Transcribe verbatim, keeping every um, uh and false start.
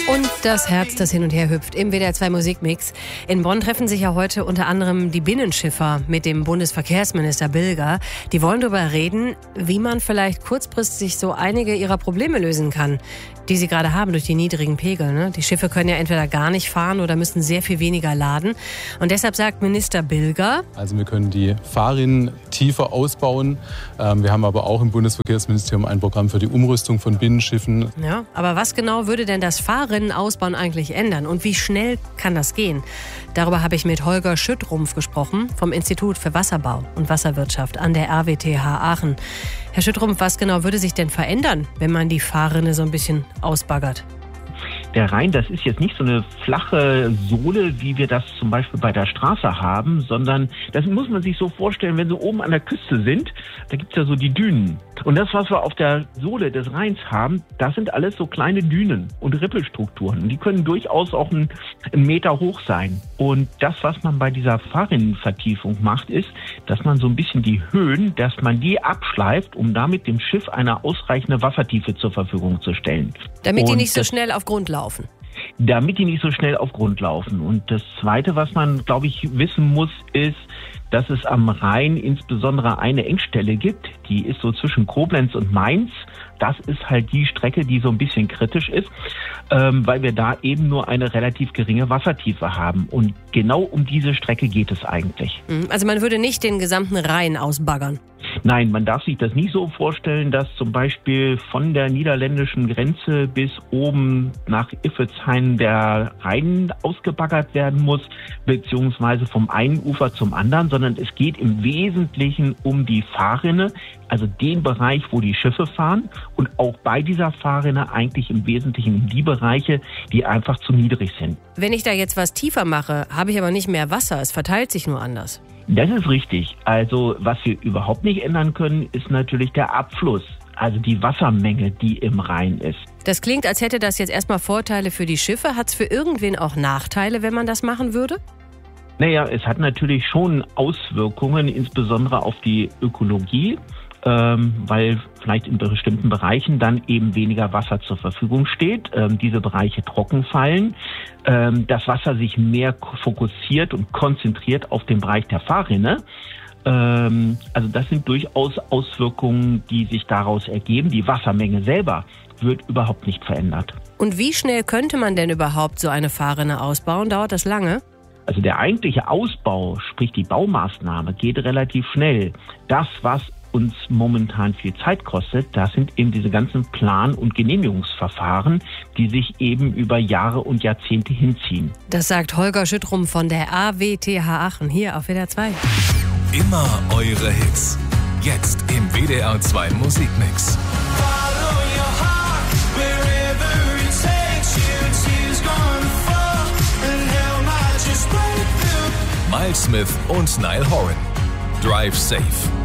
Und das Herz, das hin und her hüpft im W D R zwei Musikmix. In Bonn treffen sich ja heute unter anderem die Binnenschiffer mit dem Bundesverkehrsminister Bilger. Die wollen darüber reden, wie man vielleicht kurzfristig so einige ihrer Probleme lösen kann, die sie gerade haben durch die niedrigen Pegel. Ne? Die Schiffe können ja entweder gar nicht fahren oder müssen sehr viel weniger laden. Und deshalb sagt Minister Bilger: Also wir können die Fahrrinnen tiefer ausbauen. Wir haben aber auch im Bundesverkehrsministerium ein Programm für die Umrüstung von Binnenschiffen. Ja, aber was genau würde denn das Fahrrinnenausbauen eigentlich ändern? Und wie schnell kann das gehen? Darüber habe ich mit Holger Schüttrumpf gesprochen vom Institut für Wasserbau und Wasserwirtschaft an der R W T H Aachen. Herr Schüttrumpf, was genau würde sich denn verändern, wenn man die Fahrrinne so ein bisschen ausbaggert? Der Rhein, das ist jetzt nicht so eine flache Sohle, wie wir das zum Beispiel bei der Straße haben, sondern das muss man sich so vorstellen, wenn Sie oben an der Küste sind, da gibt's ja so die Dünen. Und das, was wir auf der Sohle des Rheins haben, das sind alles so kleine Dünen und Rippelstrukturen. Und die können durchaus auch einen, einen Meter hoch sein. Und das, was man bei dieser Fahrrinnenvertiefung macht, ist, dass man so ein bisschen die Höhen, dass man die abschleift, um damit dem Schiff eine ausreichende Wassertiefe zur Verfügung zu stellen. Damit die Und nicht so das, schnell auf Grund laufen. Damit die nicht so schnell auf Grund laufen. Und das Zweite, was man, glaube ich, wissen muss, ist, dass es am Rhein insbesondere eine Engstelle gibt. Die ist so zwischen Koblenz und Mainz. Das ist halt die Strecke, die so ein bisschen kritisch ist, ähm, weil wir da eben nur eine relativ geringe Wassertiefe haben. Und genau um diese Strecke geht es eigentlich. Also man würde nicht den gesamten Rhein ausbaggern? Nein, man darf sich das nicht so vorstellen, dass zum Beispiel von der niederländischen Grenze bis oben nach Iffezheim der Rhein ausgebaggert werden muss, beziehungsweise vom einen Ufer zum anderen, sondern es geht im Wesentlichen um die Fahrrinne, also den Bereich, wo die Schiffe fahren, und auch bei dieser Fahrrinne eigentlich im Wesentlichen um die Bereiche, die einfach zu niedrig sind. Wenn ich da jetzt was tiefer mache, habe ich aber nicht mehr Wasser, es verteilt sich nur anders. Das ist richtig. Also was wir überhaupt nicht ändern können, ist natürlich der Abfluss, also die Wassermenge, die im Rhein ist. Das klingt, als hätte das jetzt erstmal Vorteile für die Schiffe. Hat es für irgendwen auch Nachteile, wenn man das machen würde? Naja, es hat natürlich schon Auswirkungen, insbesondere auf die Ökologie, ähm, weil vielleicht in bestimmten Bereichen dann eben weniger Wasser zur Verfügung steht, ähm, diese Bereiche trocken fallen, ähm, das Wasser sich mehr fokussiert und konzentriert auf den Bereich der Fahrrinne. Ähm, also das sind durchaus Auswirkungen, die sich daraus ergeben. Die Wassermenge selber wird überhaupt nicht verändert. Und wie schnell könnte man denn überhaupt so eine Fahrrinne ausbauen? Dauert das lange? Also der eigentliche Ausbau, sprich die Baumaßnahme, geht relativ schnell. Das, was uns momentan viel Zeit kostet, das sind eben diese ganzen Plan- und Genehmigungsverfahren, die sich eben über Jahre und Jahrzehnte hinziehen. Das sagt Holger Schüttrumpf von der R W T H Aachen hier auf W D R zwei. Immer eure Hits. Jetzt im W D R zwei Musikmix. Miles Smith und Niall Horan. Drive Safe.